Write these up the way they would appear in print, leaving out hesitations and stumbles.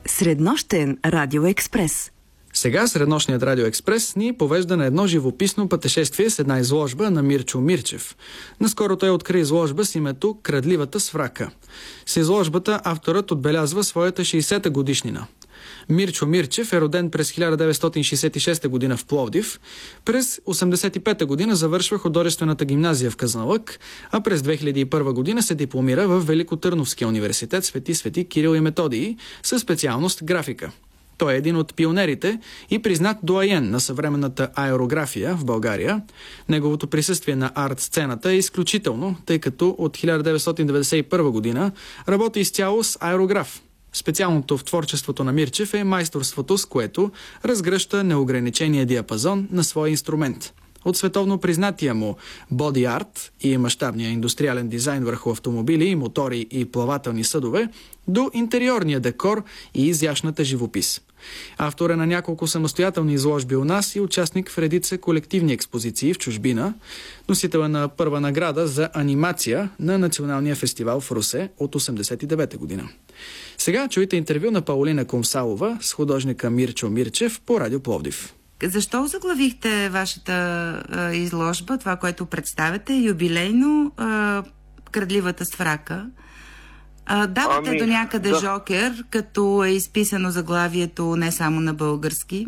Среднощен радиоекспрес. Сега Среднощният радиоекспрес ни повежда на едно живописно пътешествие с една изложба на Мирчо Мирчев. Наскоро той откри изложба с името "Крадливата сврака". С изложбата авторът отбелязва своята 60-та годишнина. Мирчо Мирчев е роден през 1966 година в Пловдив. През 1985 година завършва художествената гимназия в Казанлък, а през 2001 година се дипломира в Великотърновския университет Свети Кирил и Методий със специалност графика. Той е един от пионерите и признат доайен на съвременната аерография в България. Неговото присъствие на арт-сцената е изключително, тъй като от 1991 година работи изцяло с аерограф. Специалното в творчеството на Мирчев е майсторството, с което разгръща неограничения диапазон на своя инструмент. От световно признатия му боди арт и мащабния индустриален дизайн върху автомобили, мотори и плавателни съдове, до интериорния декор и изящната живопис. Автор е на няколко самостоятелни изложби у нас и участник в редица колективни експозиции в чужбина. Носител е на първа награда за анимация на Националния фестивал в Русе от 1989 година. Сега чуйте интервю на Паулина Комсалова с художника Мирчо Мирчев по Радио Пловдив. Защо заглавихте вашата изложба, това, което представяте, юбилейно "Крадливата сврака"? Давате до някъде жокер, като е изписано заглавието не само на български?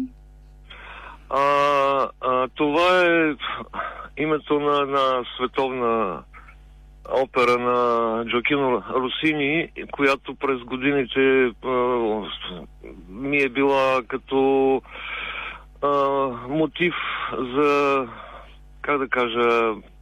Това е името на световна опера на Джоакино Росини, която през годините ми е била като мотив за, как да кажа,